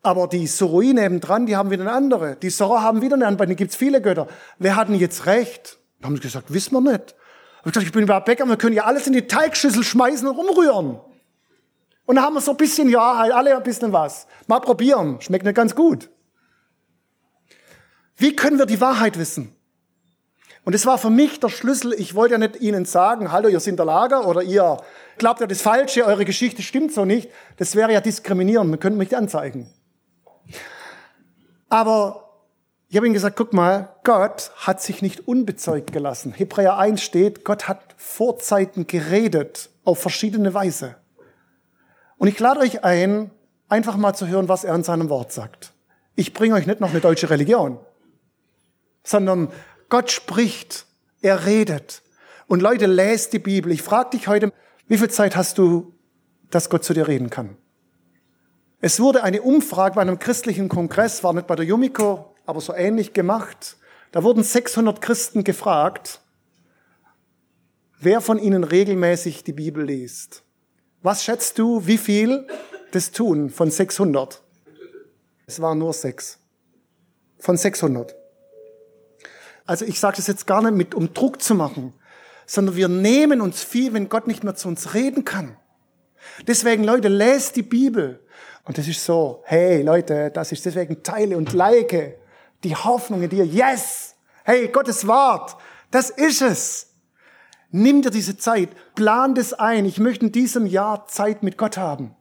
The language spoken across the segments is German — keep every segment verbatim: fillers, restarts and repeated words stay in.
Aber die Soroi nebendran, die haben wieder eine andere. Die Sora haben wieder eine andere, bei denen gibt's viele Götter. Wer hat denn jetzt recht? Da haben sie gesagt, wissen wir nicht. Ich habe gesagt, ich bin bei Bäcker, wir können ja alles in die Teigschüssel schmeißen und rumrühren. Und dann haben wir so ein bisschen, ja, alle ein bisschen was. Mal probieren, schmeckt nicht ganz gut. Wie können wir die Wahrheit wissen? Und das war für mich der Schlüssel. Ich wollte ja nicht Ihnen sagen, hallo, ihr seid der Lager oder ihr glaubt ja das Falsche, eure Geschichte stimmt so nicht. Das wäre ja diskriminierend, man könnte mich anzeigen. Aber ich habe ihnen gesagt, guck mal, Gott hat sich nicht unbezeugt gelassen. Hebräer eins steht, Gott hat vor Zeiten geredet auf verschiedene Weise. Und ich lade euch ein, einfach mal zu hören, was er in seinem Wort sagt. Ich bringe euch nicht noch eine deutsche Religion, sondern Gott spricht, er redet. Und Leute, lest die Bibel. Ich frage dich heute, wie viel Zeit hast du, dass Gott zu dir reden kann? Es wurde eine Umfrage bei einem christlichen Kongress, war nicht bei der Yumiko, aber so ähnlich gemacht. Da wurden sechshundert Christen gefragt, wer von ihnen regelmäßig die Bibel liest. Was schätzt du, wie viel das tun von sechshundert? Es waren nur sechs. Von sechshundert. Also ich sage das jetzt gar nicht mit, um Druck zu machen, sondern wir nehmen uns viel, wenn Gott nicht mehr zu uns reden kann. Deswegen, Leute, lest die Bibel. Und das ist so, hey Leute, das ist deswegen teile und like die Hoffnung in dir. Yes! Hey, Gottes Wort, das ist es. Nimm dir diese Zeit, plan das ein. Ich möchte in diesem Jahr Zeit mit Gott haben.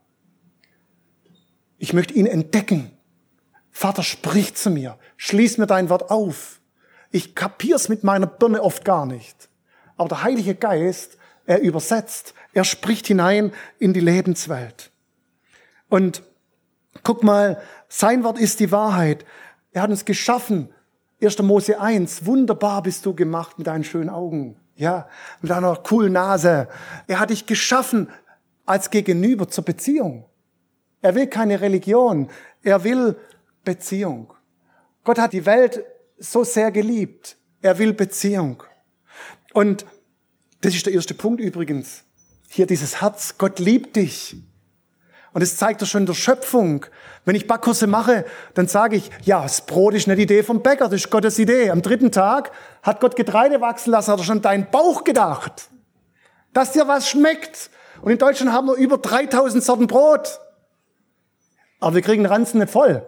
Ich möchte ihn entdecken. Vater, sprich zu mir. Schließ mir dein Wort auf. Ich kapier's mit meiner Birne oft gar nicht. Aber der Heilige Geist, er übersetzt. Er spricht hinein in die Lebenswelt. Und guck mal, sein Wort ist die Wahrheit. Er hat uns geschaffen. erster Mose eins. Wunderbar bist du gemacht mit deinen schönen Augen. Ja, mit deiner coolen Nase. Er hat dich geschaffen als Gegenüber zur Beziehung. Er will keine Religion. Er will Beziehung. Gott hat die Welt so sehr geliebt. Er will Beziehung. Und das ist der erste Punkt übrigens. Hier dieses Herz. Gott liebt dich. Und das zeigt er schon in der Schöpfung. Wenn ich Backkurse mache, dann sage ich, ja, das Brot ist nicht die Idee vom Bäcker, das ist Gottes Idee. Am dritten Tag hat Gott Getreide wachsen lassen, hat er schon an deinen Bauch gedacht, dass dir was schmeckt. Und in Deutschland haben wir über dreitausend Sorten Brot. Aber wir kriegen den Ranzen nicht voll.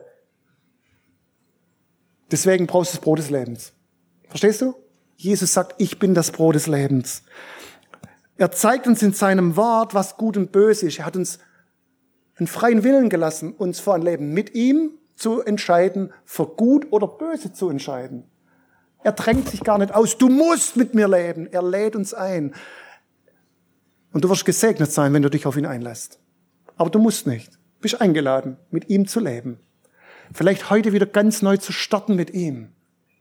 Deswegen brauchst du das Brot des Lebens. Verstehst du? Jesus sagt, ich bin das Brot des Lebens. Er zeigt uns in seinem Wort, was gut und böse ist. Er hat uns einen freien Willen gelassen, uns für ein Leben mit ihm zu entscheiden, für gut oder böse zu entscheiden. Er drängt sich gar nicht aus. Du musst mit mir leben. Er lädt uns ein. Und du wirst gesegnet sein, wenn du dich auf ihn einlässt. Aber du musst nicht. Du bist eingeladen, mit ihm zu leben. Vielleicht heute wieder ganz neu zu starten mit ihm.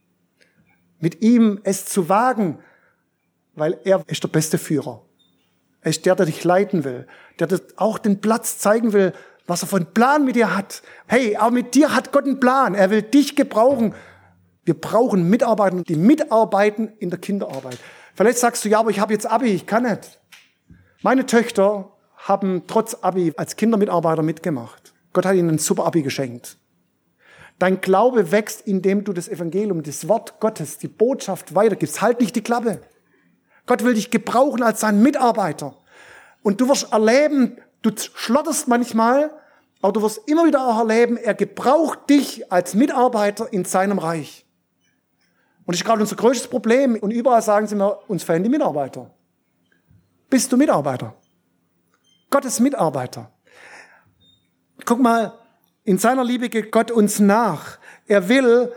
Mit ihm es zu wagen, weil er ist der beste Führer. Er ist der, der dich leiten will, der dir auch den Platz zeigen will, was er für einen Plan mit dir hat. Hey, aber mit dir hat Gott einen Plan. Er will dich gebrauchen. Wir brauchen Mitarbeiter, die mitarbeiten in der Kinderarbeit. Vielleicht sagst du, ja, aber ich habe jetzt Abi, ich kann nicht. Meine Töchter haben trotz Abi als Kindermitarbeiter mitgemacht. Gott hat ihnen ein super Abi geschenkt. Dein Glaube wächst, indem du das Evangelium, das Wort Gottes, die Botschaft weitergibst. Halt nicht die Klappe. Gott will dich gebrauchen als sein Mitarbeiter. Und du wirst erleben, du schlotterst manchmal, aber du wirst immer wieder auch erleben, er gebraucht dich als Mitarbeiter in seinem Reich. Und das ist gerade unser größtes Problem. Und überall sagen sie mir, uns fehlen die Mitarbeiter. Bist du Mitarbeiter? Gottes Mitarbeiter. Guck mal, in seiner Liebe geht Gott uns nach. Er will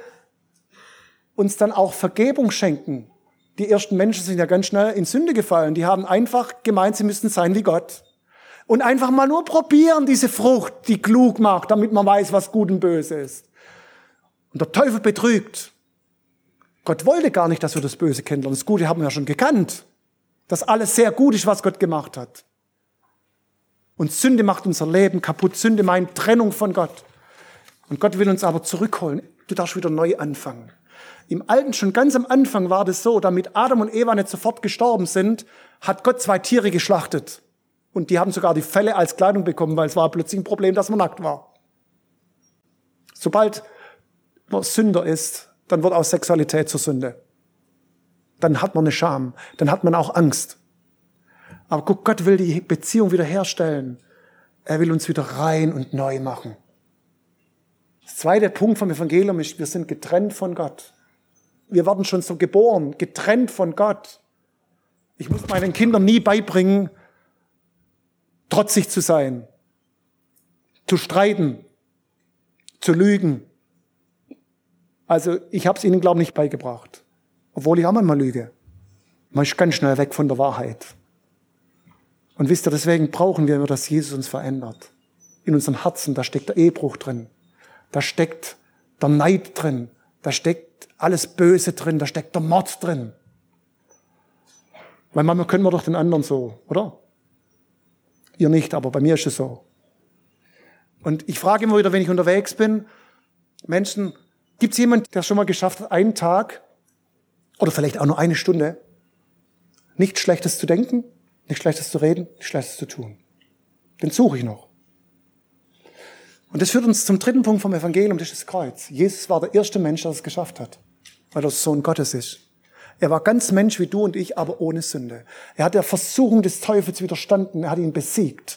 uns dann auch Vergebung schenken. Die ersten Menschen sind ja ganz schnell in Sünde gefallen. Die haben einfach gemeint, sie müssten sein wie Gott. Und einfach mal nur probieren, diese Frucht, die klug macht, damit man weiß, was gut und böse ist. Und der Teufel betrügt. Gott wollte gar nicht, dass wir das Böse kennenlernen. Das Gute haben wir ja schon gekannt. Dass alles sehr gut ist, was Gott gemacht hat. Und Sünde macht unser Leben kaputt. Sünde meint Trennung von Gott. Und Gott will uns aber zurückholen. Du darfst wieder neu anfangen. Im Alten, schon ganz am Anfang war das so, damit Adam und Eva nicht sofort gestorben sind, hat Gott zwei Tiere geschlachtet. Und die haben sogar die Felle als Kleidung bekommen, weil es war plötzlich ein Problem, dass man nackt war. Sobald man Sünder ist, dann wird auch Sexualität zur Sünde. Dann hat man eine Scham, dann hat man auch Angst. Aber guck, Gott will die Beziehung wiederherstellen. Er will uns wieder rein und neu machen. Der zweite Punkt vom Evangelium ist, wir sind getrennt von Gott. Wir werden schon so geboren, getrennt von Gott. Ich muss meinen Kindern nie beibringen, trotzig zu sein, zu streiten, zu lügen. Also ich habe es ihnen, glaube ich, nicht beigebracht. Obwohl ich auch manchmal lüge. Man ist ganz schnell weg von der Wahrheit. Und wisst ihr, deswegen brauchen wir immer, dass Jesus uns verändert. In unserem Herzen, da steckt der Ehebruch drin. Da steckt der Neid drin. Da steckt alles Böse drin. Da steckt der Mord drin. Weil manchmal können wir doch den anderen so, oder? Ihr nicht, aber bei mir ist es so. Und ich frage immer wieder, wenn ich unterwegs bin, Menschen, gibt es jemanden, der es schon mal geschafft hat, einen Tag oder vielleicht auch nur eine Stunde, nichts Schlechtes zu denken, nichts Schlechtes zu reden, nichts Schlechtes zu tun? Den suche ich noch. Und das führt uns zum dritten Punkt vom Evangelium, das ist das Kreuz. Jesus war der erste Mensch, der es geschafft hat, weil er Sohn Gottes ist. Er war ganz Mensch wie du und ich, aber ohne Sünde. Er hat der Versuchung des Teufels widerstanden, er hat ihn besiegt.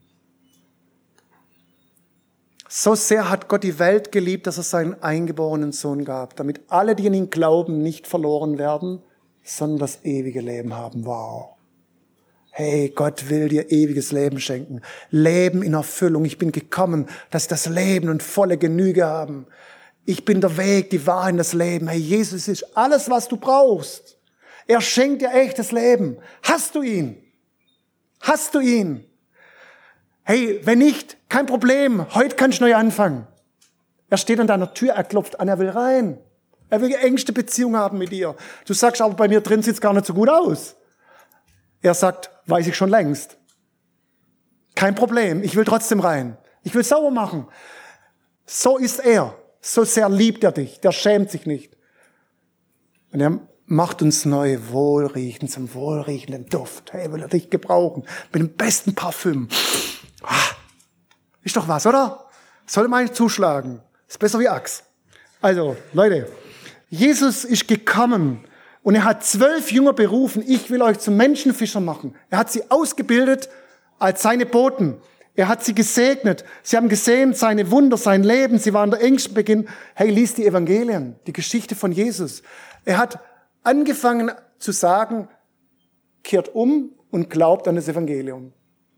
So sehr hat Gott die Welt geliebt, dass er seinen eingeborenen Sohn gab, damit alle, die an ihn glauben, nicht verloren werden, sondern das ewige Leben haben. Wow. Hey, Gott will dir ewiges Leben schenken. Leben in Erfüllung. Ich bin gekommen, dass sie das Leben und volle Genüge haben. Ich bin der Weg, die Wahrheit und das Leben. Hey, Jesus ist alles, was du brauchst. Er schenkt dir echtes Leben. Hast du ihn? Hast du ihn? Hey, wenn nicht, kein Problem. Heute kannst du neu anfangen. Er steht an deiner Tür, er klopft an, er will rein. Er will eine engste Beziehung haben mit dir. Du sagst aber, bei mir drin sieht's gar nicht so gut aus. Er sagt, weiß ich schon längst. Kein Problem, ich will trotzdem rein. Ich will sauber machen. So ist er. So sehr liebt er dich. Der schämt sich nicht. Und er macht uns neu wohlriechend zum wohlriechenden Duft. Hey, will er dich gebrauchen. Mit dem besten Parfüm. Ah, ist doch was, oder? Soll man nicht zuschlagen. Ist besser wie Axt. Also, Leute, Jesus ist gekommen und er hat zwölf Jünger berufen. Ich will euch zum Menschenfischer machen. Er hat sie ausgebildet als seine Boten. Er hat sie gesegnet. Sie haben gesehen, seine Wunder, sein Leben. Sie waren der engste Beginn. Hey, lies die Evangelien, die Geschichte von Jesus. Er hat angefangen zu sagen, kehrt um und glaubt an das Evangelium.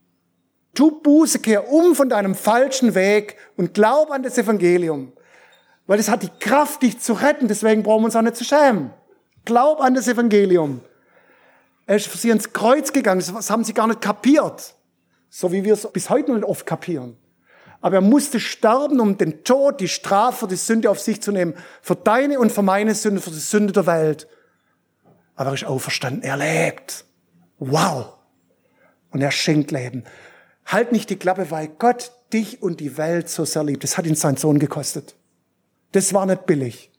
Tu Buße, kehr um von deinem falschen Weg und glaub an das Evangelium. Weil es hat die Kraft, dich zu retten. Deswegen brauchen wir uns auch nicht zu schämen. Glaub an das Evangelium. Er ist für sie ins Kreuz gegangen. Das haben sie gar nicht kapiert. So wie wir es bis heute noch nicht oft kapieren. Aber er musste sterben, um den Tod, die Strafe für die Sünde auf sich zu nehmen. Für deine und für meine Sünde, für die Sünde der Welt. Aber er ist auferstanden. Er lebt. Wow. Und er schenkt Leben. Halt nicht die Klappe, weil Gott dich und die Welt so sehr liebt. Das hat ihn sein Sohn gekostet. Das war nicht billig.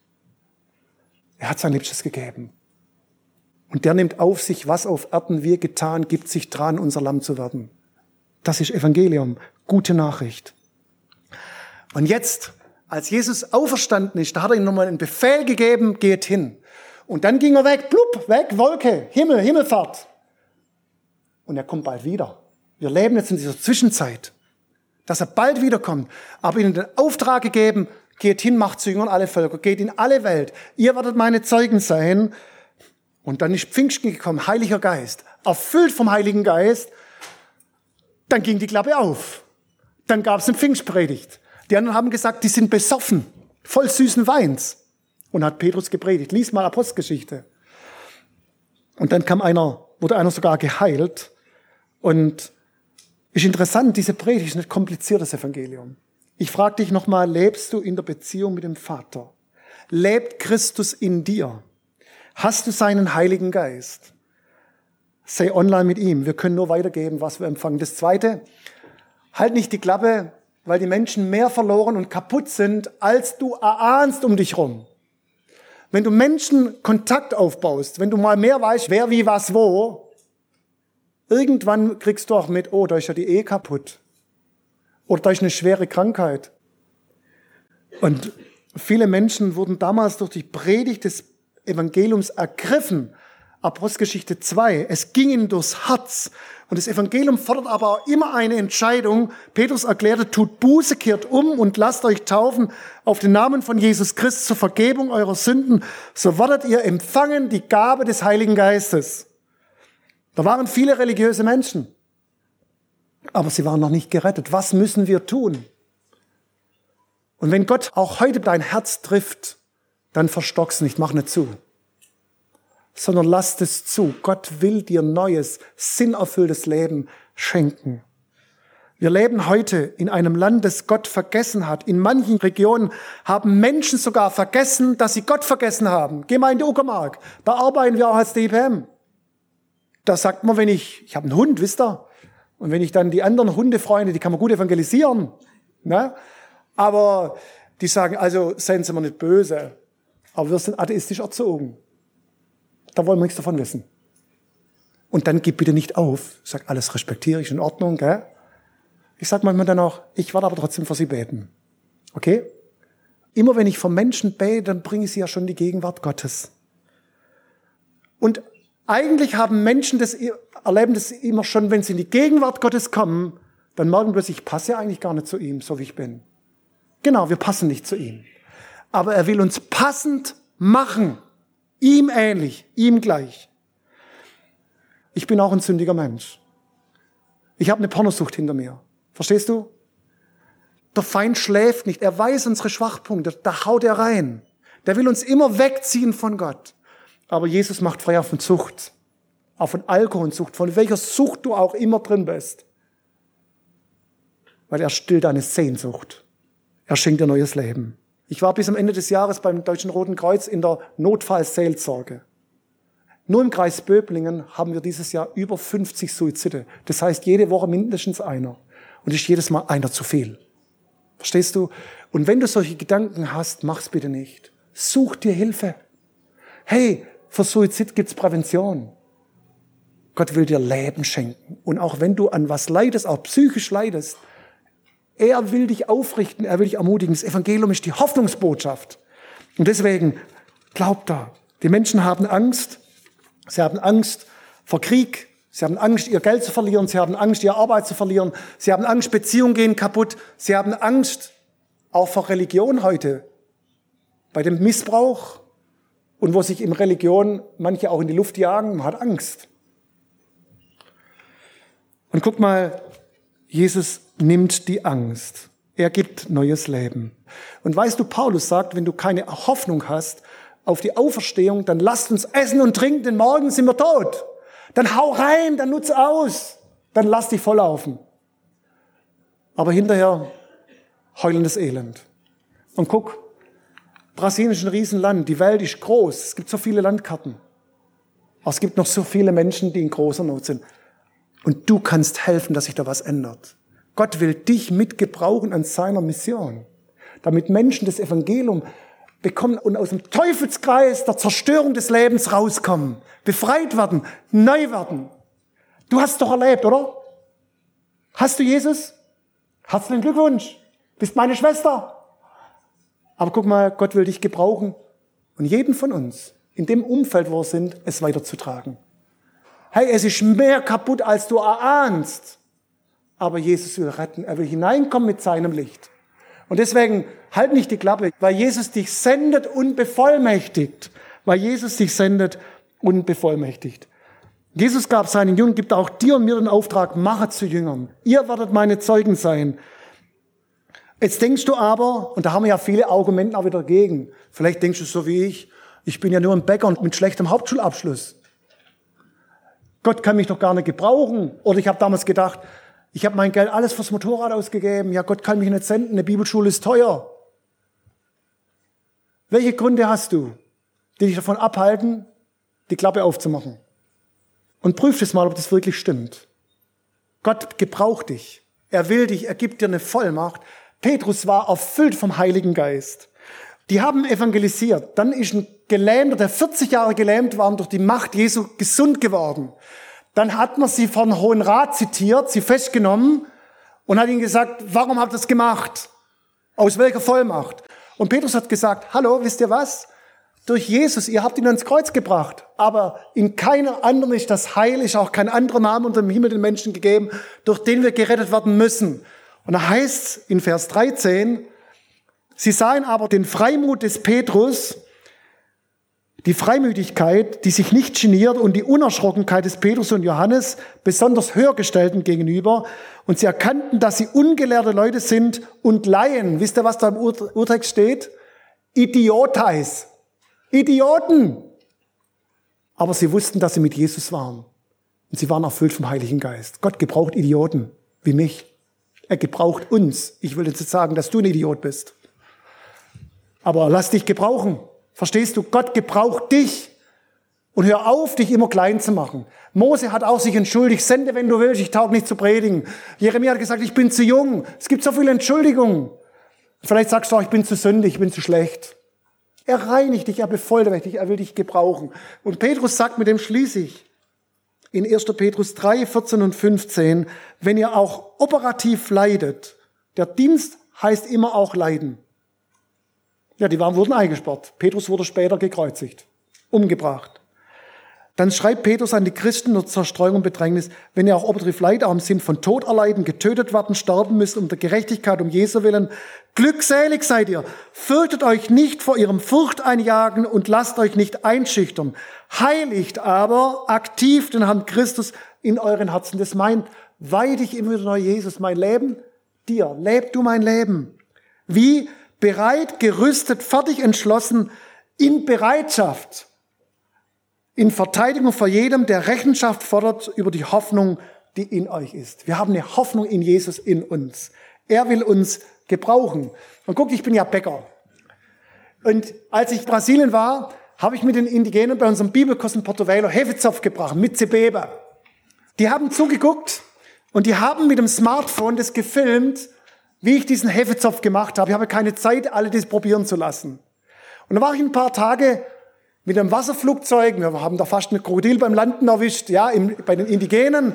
Er hat sein Liebstes gegeben. Und der nimmt auf sich, was auf Erden wir getan, gibt sich dran, unser Lamm zu werden. Das ist Evangelium. Gute Nachricht. Und jetzt, als Jesus auferstanden ist, da hat er ihm nochmal einen Befehl gegeben, geht hin. Und dann ging er weg, blub, weg, Wolke, Himmel, Himmelfahrt. Und er kommt bald wieder. Wir leben jetzt in dieser Zwischenzeit, dass er bald wiederkommt. Aber ihnen den Auftrag gegeben, geht hin, macht zu Jüngern alle Völker, geht in alle Welt. Ihr werdet meine Zeugen sein. Und dann ist Pfingsten gekommen, Heiliger Geist. Erfüllt vom Heiligen Geist. Dann ging die Klappe auf. Dann gab es eine Pfingstpredigt. Die anderen haben gesagt, die sind besoffen, voll süßen Weins. Und hat Petrus gepredigt. Lies mal Apostelgeschichte. Und dann kam einer, wurde einer sogar geheilt. Und ist interessant, diese Predigt ist nicht kompliziertes Evangelium. Ich frage dich nochmal, lebst du in der Beziehung mit dem Vater? Lebt Christus in dir? Hast du seinen Heiligen Geist? Sei online mit ihm. Wir können nur weitergeben, was wir empfangen. Das Zweite, halt nicht die Klappe, weil die Menschen mehr verloren und kaputt sind, als du erahnst um dich rum. Wenn du Menschen Kontakt aufbaust, wenn du mal mehr weißt, wer wie was wo, irgendwann kriegst du auch mit, oh, da ist ja die Ehe kaputt. Oder da ist eine schwere Krankheit. Und viele Menschen wurden damals durch die Predigt des Evangeliums ergriffen. Apostelgeschichte zwei. Es ging ihnen durchs Herz. Und das Evangelium fordert aber auch immer eine Entscheidung. Petrus erklärte, tut Buße, kehrt um und lasst euch taufen auf den Namen von Jesus Christus zur Vergebung eurer Sünden. So werdet ihr empfangen die Gabe des Heiligen Geistes. Da waren viele religiöse Menschen. Aber sie waren noch nicht gerettet. Was müssen wir tun? Und wenn Gott auch heute dein Herz trifft, dann verstock's nicht, mach nicht zu. Sondern lass es zu. Gott will dir neues, sinnerfülltes Leben schenken. Wir leben heute in einem Land, das Gott vergessen hat. In manchen Regionen haben Menschen sogar vergessen, dass sie Gott vergessen haben. Geh mal in die Uckermark. Da arbeiten wir auch als D P M. Da sagt man, wenn ich, ich habe einen Hund, wisst ihr? Und wenn ich dann die anderen Hundefreunde, die kann man gut evangelisieren. Ne? Aber die sagen, also seien Sie mal nicht böse. Aber wir sind atheistisch erzogen. Da wollen wir nichts davon wissen. Und dann gib bitte nicht auf. Sag, alles respektiere ich, in Ordnung, gell? Ich sag manchmal dann auch, ich werde aber trotzdem für Sie beten. Okay? Immer wenn ich für Menschen bete, dann bringe ich sie ja schon in die Gegenwart Gottes. Und eigentlich haben Menschen das, erleben das immer schon, wenn sie in die Gegenwart Gottes kommen, dann merken wir, ich passe ja eigentlich gar nicht zu ihm, so wie ich bin. Genau, wir passen nicht zu ihm. Aber er will uns passend machen. Ihm ähnlich, ihm gleich. Ich bin auch ein sündiger Mensch. Ich habe eine Pornosucht hinter mir. Verstehst du? Der Feind schläft nicht. Er weiß unsere Schwachpunkte. Da haut er rein. Der will uns immer wegziehen von Gott. Aber Jesus macht frei von Sucht. Auch von Alkoholsucht. Von welcher Sucht du auch immer drin bist. Weil er stillt deine Sehnsucht. Er schenkt dir neues Leben. Ich war bis am Ende des Jahres beim Deutschen Roten Kreuz in der Notfallseelsorge. Nur im Kreis Böblingen haben wir dieses Jahr über fünfzig Suizide. Das heißt, jede Woche mindestens einer. Und ist jedes Mal einer zu viel. Verstehst du? Und wenn du solche Gedanken hast, mach's bitte nicht. Such dir Hilfe. Hey, für Suizid gibt's Prävention. Gott will dir Leben schenken. Und auch wenn du an was leidest, auch psychisch leidest, er will dich aufrichten, er will dich ermutigen. Das Evangelium ist die Hoffnungsbotschaft. Und deswegen, glaubt da, die Menschen haben Angst. Sie haben Angst vor Krieg. Sie haben Angst, ihr Geld zu verlieren. Sie haben Angst, ihre Arbeit zu verlieren. Sie haben Angst, Beziehungen gehen kaputt. Sie haben Angst auch vor Religion heute. Bei dem Missbrauch und wo sich in Religion manche auch in die Luft jagen. Man hat Angst. Und guck mal, Jesus nimmt die Angst. Er gibt neues Leben. Und weißt du, Paulus sagt, wenn du keine Hoffnung hast auf die Auferstehung, dann lasst uns essen und trinken, denn morgen sind wir tot. Dann hau rein, dann nutz aus. Dann lass dich volllaufen. Aber hinterher heulendes Elend. Und guck, Brasilien ist ein Riesenland, die Welt ist groß, es gibt so viele Landkarten. Aber es gibt noch so viele Menschen, die in großer Not sind. Und du kannst helfen, dass sich da was ändert. Gott will dich mitgebrauchen an seiner Mission, damit Menschen das Evangelium bekommen und aus dem Teufelskreis der Zerstörung des Lebens rauskommen, befreit werden, neu werden. Du hast es doch erlebt, oder? Hast du Jesus? Herzlichen Glückwunsch, bist meine Schwester. Aber guck mal, Gott will dich gebrauchen und jeden von uns, in dem Umfeld, wo wir sind, es weiterzutragen. Hey, es ist mehr kaputt, als du erahnst. Aber Jesus will retten. Er will hineinkommen mit seinem Licht. Und deswegen halt nicht die Klappe, weil Jesus dich sendet und bevollmächtigt. Weil Jesus dich sendet und bevollmächtigt. Jesus gab seinen Jüngern, gibt auch dir und mir den Auftrag, mache zu Jüngern. Ihr werdet meine Zeugen sein. Jetzt denkst du aber, und da haben wir ja viele Argumente auch wieder dagegen. Vielleicht denkst du so wie ich, ich bin ja nur ein Bäcker mit schlechtem Hauptschulabschluss. Gott kann mich doch gar nicht gebrauchen. Oder ich habe damals gedacht, ich habe mein Geld alles fürs Motorrad ausgegeben. Ja, Gott kann mich nicht senden. Eine Bibelschule ist teuer. Welche Gründe hast du, die dich davon abhalten, die Klappe aufzumachen? Und prüf das mal, ob das wirklich stimmt. Gott gebraucht dich. Er will dich. Er gibt dir eine Vollmacht. Petrus war erfüllt vom Heiligen Geist. Die haben evangelisiert. Dann ist ein Gelähmter, der vierzig Jahre gelähmt war, durch die Macht Jesu gesund geworden. Dann hat man sie von Hohen Rat zitiert, sie festgenommen und hat ihnen gesagt, warum habt ihr das gemacht? Aus welcher Vollmacht? Und Petrus hat gesagt, hallo, wisst ihr was? Durch Jesus, ihr habt ihn ans Kreuz gebracht, aber in keiner anderen ist das Heil, ist auch kein anderer Name unter dem Himmel den Menschen gegeben, durch den wir gerettet werden müssen. Und da heißt es in Vers dreizehn, sie sahen aber den Freimut des Petrus, die Freimütigkeit, die sich nicht geniert und die Unerschrockenheit des Petrus und Johannes, besonders Höhergestellten gegenüber. Und sie erkannten, dass sie ungelehrte Leute sind und Laien. Wisst ihr, was da im Ur- Urtext steht? Idiotais. Idioten. Aber sie wussten, dass sie mit Jesus waren. Und sie waren erfüllt vom Heiligen Geist. Gott gebraucht Idioten wie mich. Er gebraucht uns. Ich will jetzt nicht sagen, dass du ein Idiot bist. Aber lass dich gebrauchen. Verstehst du? Gott gebraucht dich. Und hör auf, dich immer klein zu machen. Mose hat auch sich entschuldigt. Sende, wenn du willst, ich taug nicht zu predigen. Jeremia hat gesagt, ich bin zu jung. Es gibt so viele Entschuldigungen. Vielleicht sagst du auch, ich bin zu sündig, ich bin zu schlecht. Er reinigt dich, er bevollmächtigt dich, er will dich gebrauchen. Und Petrus sagt, mit dem schließe ich, in erster Petrus drei, vierzehn und fünfzehn, wenn ihr auch operativ leidet, der Dienst heißt immer auch leiden. Ja, die waren, wurden eingesperrt. Petrus wurde später gekreuzigt, umgebracht. Dann schreibt Petrus an die Christen zur Zerstreuung und Bedrängnis, wenn ihr auch operativ leidarm sind, von Tod erleiden, getötet werden, sterben müsst um der Gerechtigkeit, um Jesu willen. Glückselig seid ihr. Fürchtet euch nicht vor ihrem Furchteinjagen und lasst euch nicht einschüchtern. Heiligt aber aktiv den Herrn Christus in euren Herzen. Das meint, weih dich immer wieder neu, Jesus, mein Leben dir. Leb du mein Leben. Wie bereit, gerüstet, fertig, entschlossen, in Bereitschaft. In Verteidigung vor jedem, der Rechenschaft fordert über die Hoffnung, die in euch ist. Wir haben eine Hoffnung in Jesus in uns. Er will uns gebrauchen. Und guck, ich bin ja Bäcker. Und als ich in Brasilien war, habe ich mit den Indigenen bei unserem Bibelkurs in Porto Velho Hefezopf gebracht, mit Cebeba. Die haben zugeguckt und die haben mit dem Smartphone das gefilmt, wie ich diesen Hefezopf gemacht habe. Ich habe keine Zeit, alle das probieren zu lassen. Und dann war ich ein paar Tage mit einem Wasserflugzeug, wir haben da fast ein Krokodil beim Landen erwischt, ja, im, bei den Indigenen.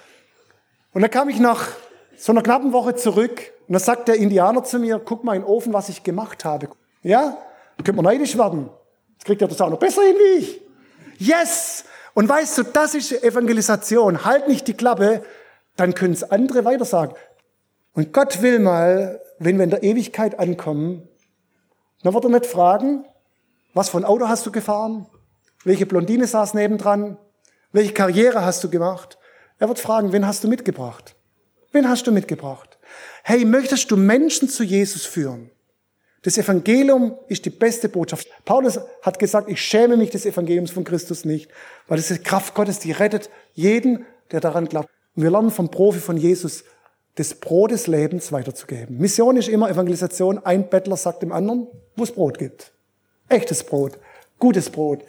Und dann kam ich nach so einer knappen Woche zurück und dann sagt der Indianer zu mir, guck mal in den Ofen, was ich gemacht habe. Ja, da könnte man neidisch werden. Jetzt kriegt er das auch noch besser hin wie ich. Yes! Und weißt du, das ist Evangelisation. Halt nicht die Klappe, dann können es andere weitersagen. Und Gott will mal, wenn wir in der Ewigkeit ankommen, dann wird er nicht fragen, was für ein Auto hast du gefahren? Welche Blondine saß nebendran? Welche Karriere hast du gemacht? Er wird fragen, wen hast du mitgebracht? Wen hast du mitgebracht? Hey, möchtest du Menschen zu Jesus führen? Das Evangelium ist die beste Botschaft. Paulus hat gesagt, ich schäme mich des Evangeliums von Christus nicht, weil es ist die Kraft Gottes, die rettet jeden, der daran glaubt. Und wir lernen vom Profi von Jesus, das Brot des Lebens weiterzugeben. Mission ist immer Evangelisation. Ein Bettler sagt dem anderen, wo es Brot gibt. Echtes Brot, gutes Brot.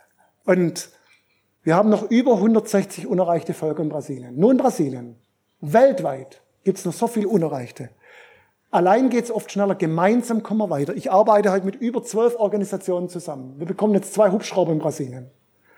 Und wir haben noch über hundertsechzig unerreichte Völker in Brasilien. Nur in Brasilien. Weltweit gibt es noch so viele Unerreichte. Allein geht es oft schneller. Gemeinsam kommen wir weiter. Ich arbeite heute mit über zwölf Organisationen zusammen. Wir bekommen jetzt zwei Hubschrauber in Brasilien.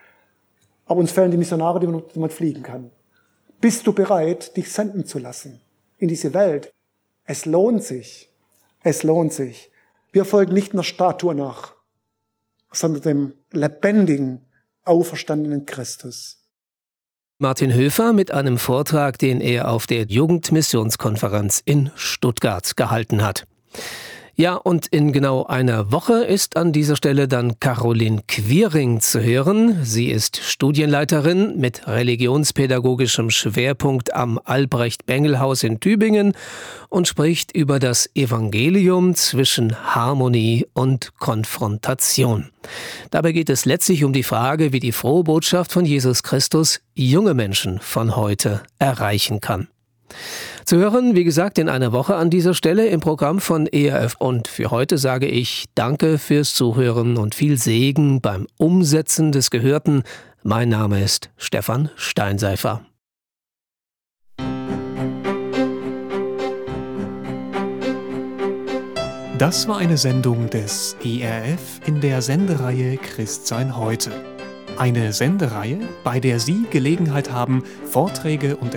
Aber uns fehlen die Missionare, die man, die man fliegen kann. Bist du bereit, dich senden zu lassen in diese Welt? Es lohnt sich. Es lohnt sich. Wir folgen nicht einer Statue nach, sondern dem lebendigen, auferstandenen Christus. Martin Höfer mit einem Vortrag, den er auf der Jugendmissionskonferenz in Stuttgart gehalten hat. Ja, und in genau einer Woche ist an dieser Stelle dann Caroline Quiring zu hören. Sie ist Studienleiterin mit religionspädagogischem Schwerpunkt am Albrecht-Bengel-Haus in Tübingen und spricht über das Evangelium zwischen Harmonie und Konfrontation. Dabei geht es letztlich um die Frage, wie die frohe Botschaft von Jesus Christus junge Menschen von heute erreichen kann. Zu hören, wie gesagt, in einer Woche an dieser Stelle im Programm von E R F. Und für heute sage ich Danke fürs Zuhören und viel Segen beim Umsetzen des Gehörten. Mein Name ist Stefan Steinseifer. Das war eine Sendung des E R F in der Sendereihe Christsein heute. Eine Sendereihe, bei der Sie Gelegenheit haben, Vorträge und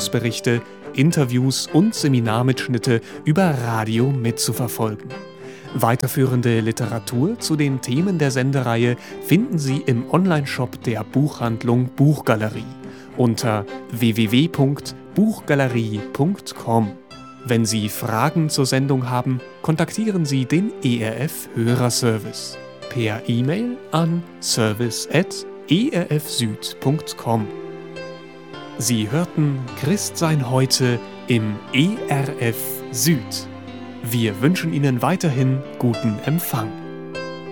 Erfahrungsberichte, Interviews und Seminarmitschnitte über Radio mitzuverfolgen. Weiterführende Literatur zu den Themen der Sendereihe finden Sie im Onlineshop der Buchhandlung Buchgalerie unter w w w punkt buchgalerie punkt com. Wenn Sie Fragen zur Sendung haben, kontaktieren Sie den E R F Hörerservice per E-Mail an service at e r f süd punkt com. Sie hörten Christsein heute im E R F Süd. Wir wünschen Ihnen weiterhin guten Empfang.